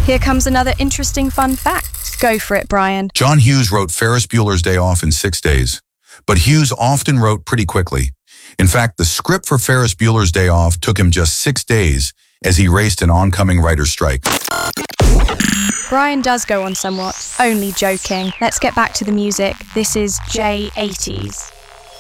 Here comes another interesting fun fact. Go for it, Brian. John Hughes wrote Ferris Bueller's Day Off in 6 days, but Hughes often wrote pretty quickly. In fact, the script for Ferris Bueller's Day Off took him just 6 days as he raced an oncoming writer's strike. Brian does go on somewhat. Only joking. Let's get back to the music. This is J80s.